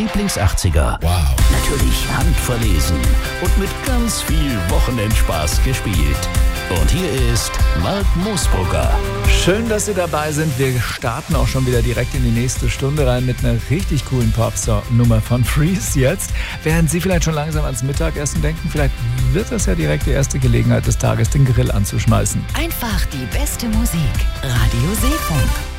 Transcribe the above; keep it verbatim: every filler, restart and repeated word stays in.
Lieblings-achtziger. Wow. Natürlich handverlesen und mit ganz viel Wochenendspaß gespielt. Und hier ist Mark Moosbrugger. Schön, dass Sie dabei sind. Wir starten auch schon wieder direkt in die nächste Stunde rein mit einer richtig coolen Popstar-Nummer von Freeze jetzt. Während Sie vielleicht schon langsam ans Mittagessen denken, vielleicht wird das ja direkt die erste Gelegenheit des Tages, den Grill anzuschmeißen. Einfach die beste Musik. Radio Seefunk.